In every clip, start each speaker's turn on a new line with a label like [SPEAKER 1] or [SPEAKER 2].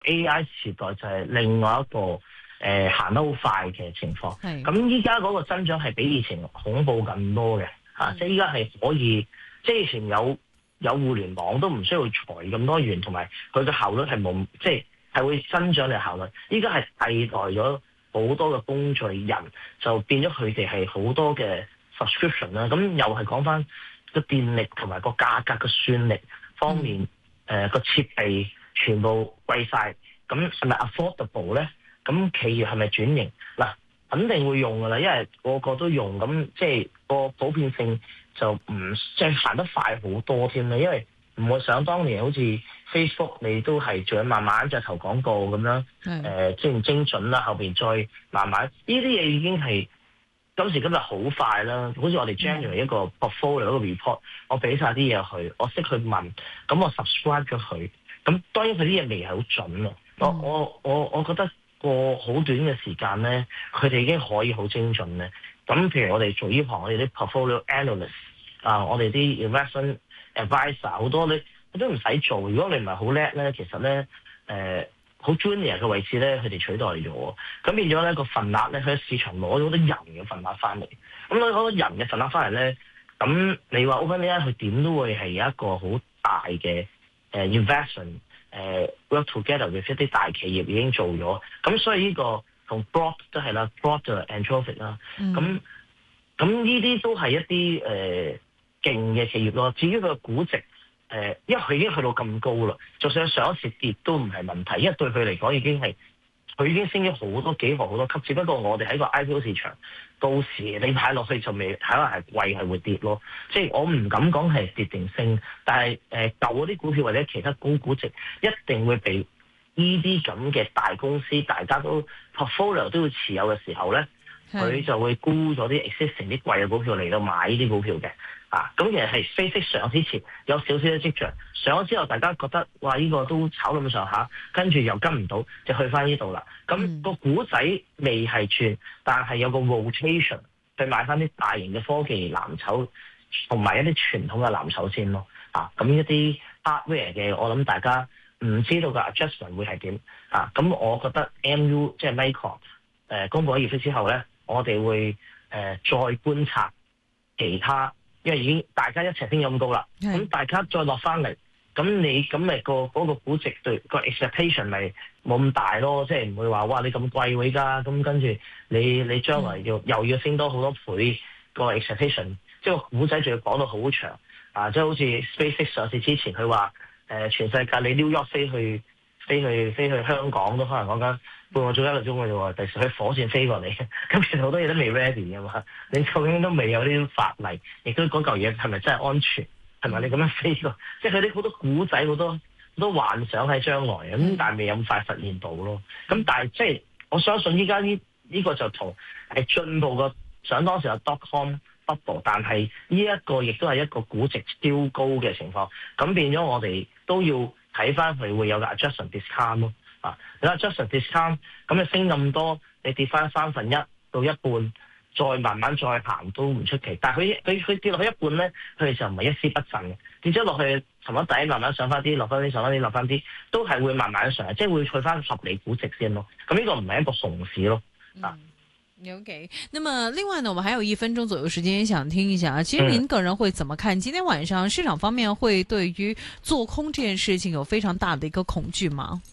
[SPEAKER 1] AI 時代就係另外一個行得好快嘅情況。咁依家嗰個增長係比以前恐怖更多嘅即係依家係可以，即係以前有互聯網都唔需要裁咁多員，同埋佢嘅效率係冇，即係會增長嘅效率。依家係替代咗好多嘅工序人，就變咗佢哋係好多嘅 subscription 啦。咁又係講翻個電力同埋個價格嘅算力方面，個設備全部貴晒，咁係咪 affordable 咧？咁企業係咪轉型？嗱，肯定會用噶啦，因為個個都用，咁即係個普遍性就唔即係行得快好多添啦。因為唔會想當年好似 Facebook 你都係仲要慢慢隻投廣告咁樣，精唔精準啦，後邊再慢慢呢啲嘢已經係今時今日好快啦。好似我哋 generate 一個 portfolio 一個 report， 我俾晒啲嘢佢，我識去問，咁我 subscribe 咗佢，咁當然佢啲嘢未係好準啊。我覺得過好短嘅時間咧，佢哋已經可以好精準咧。咁譬如我哋做呢行，我哋啲 portfolio analyst 我哋啲 investment advisor 好多你都唔使做。如果你唔係好叻咧，其實咧好 junior 嘅位置咧，佢哋取代咗。咁變咗咧個份額咧，佢喺市場攞咗好多人嘅份額翻嚟。咁攞好多人嘅份額翻嚟咧，咁你話 OpenAI 佢點都會係有一個好大嘅investment。work together with 一啲大企業已經做咗，咁所以呢個同 Broad 都係啦 ，Broad 就 Anthropic 啦，咁呢啲都係一啲勁嘅企業咯。至於佢嘅估值，因為佢已經去到咁高啦，就算上一次跌都唔係問題，因為對佢嚟講已經係佢已經升咗好多幾何好多級，只不過我哋喺個 IPO 市場，到時你睇落去就未可能係貴係會跌咯。即係我唔敢講係跌定升，但係舊嗰啲股票或者其他高估值一定會被呢啲咁嘅大公司，大家都 portfolio 都要持有嘅時候咧，佢就會沽咗啲 existing 啲貴嘅股票嚟到買呢啲股票嘅。咁其實係 SpaceX 上之前有少少嘅跡象，上咗之後大家覺得哇呢個都炒咁上下，跟住又跟唔到，就去翻呢度啦。咁個股仔未係轉，但係有個 rotation 去買翻啲大型嘅科技藍籌，同埋一啲傳統嘅藍籌先咯。咁一啲 hardware 嘅，我諗大家唔知道嘅 adjustment 會係點。咁我覺得 MU 即係 Micron 公佈咗業績之後咧，我哋會再觀察其他。因為已經大家一齊升咗咁高啦，咁大家再落翻嚟，咁你咁咪嗰個估值對個 expectation 咪冇咁大咯，即係唔會話哇你咁貴喎依家，咁跟住你將來又要升多好多倍個 expectation，即係個股仔仲要講到好長即係好似 SpaceX 上市之前佢話全世界你 New York 飛去香港都可能講緊半個鐘1個鐘嘅啫喎，第時去火箭飛過嚟，咁其實好多嘢都未 ready 嘅嘛，你究竟都未有呢啲法例，亦都嗰嚿嘢係咪真係安全，係咪你咁樣飛過？即係佢啲好多古仔好多幻想喺將來咁，但係未有咁快實現到咯。咁但係即係我相信依家呢個就同係進步過想當時有 dot-com bubble， 但係呢一個亦都係一個估值超高嘅情況，咁變咗我哋都要睇翻佢會有個 adjustment discount 咯。你 adjustment discount 咁你升咁多，你跌翻1/3到一半，再慢慢再行都唔出奇。但係佢跌落去一半咧，佢哋就唔係一絲不振嘅，跌咗落去沉咗底，慢慢上翻啲，落翻啲，上翻啲，落翻啲，都係會慢慢上，即係會去翻合理估值先咯。咁呢個唔係一個熊市咯。
[SPEAKER 2] OK， 那麼另外呢，我們還有1分鐘左右時間，想聽一下其實您個人會怎麼看？今天晚上市場方面會對於做空這件事情有非常大的一個恐懼嗎？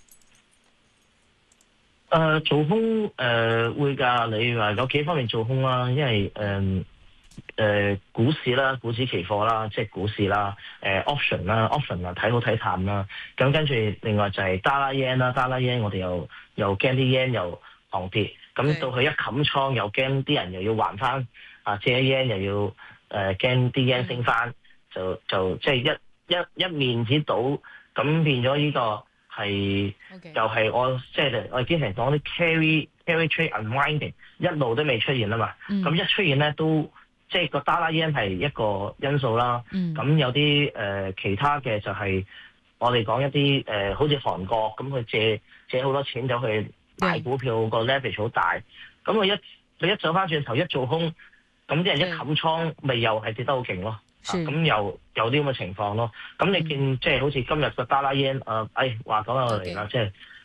[SPEAKER 1] 做空會㗎，你話有幾方面做空啦，因為股市啦、股指期貨啦，即係股市啦，option 啦，option 啊睇好睇淡啦，咁跟住另外就係 dollar yen 啦，dollar yen 我哋又驚啲 yen 又狂跌，咁到佢一冚倉又驚啲人又要還翻借 yen 又要驚啲 yen 升翻，就即係一面子倒，咁變咗呢個。又係我即係我哋經常講啲 carry trade unwinding 一路都未出現啊嘛，咁一出現咧都即係個 dollar yen 係一個因素啦，咁有啲其他嘅就係我哋講一啲好似韓國咁佢借好多錢走去買股票個 leverage 好大，咁佢一走翻轉頭一做空，咁啲人一冚倉咪又係跌得好勁咯。咁又有啲咁嘅情況咯，咁你見即係好似今日個 dollar yen 話講落嚟啦，即係